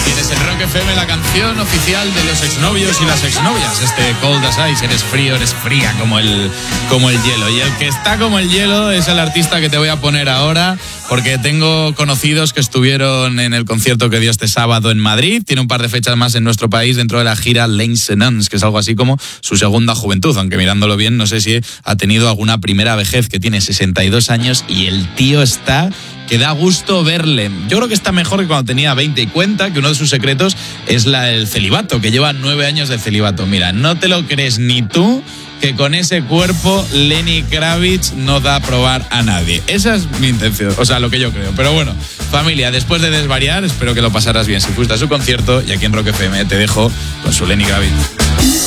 Tienes en Rock FM la canción oficial de los exnovios y las exnovias. Cold as Ice, eres frío, eres fría como el hielo. Y el que está como el hielo es el artista que te voy a poner ahora, porque tengo conocidos que estuvieron en el concierto que dio este sábado en Madrid. Tiene un par de fechas más en nuestro país dentro de la gira L'Incenance, que es algo así como su segunda juventud, aunque mirándolo bien no sé si ha tenido alguna primera vejez, que tiene 62 años y el tío está que da gusto verle. Yo creo que está mejor que cuando tenía 20 y cuenta que uno de sus secretos es el celibato, que lleva 9 años de celibato. Mira, no te lo crees ni tú que con ese cuerpo Lenny Kravitz no da a probar a nadie. Esa es mi intención, o sea, lo que yo creo. Pero bueno, familia, después de desvariar, espero que lo pasarás bien si fuiste a su concierto, y aquí en Rock FM te dejo con su Lenny Kravitz.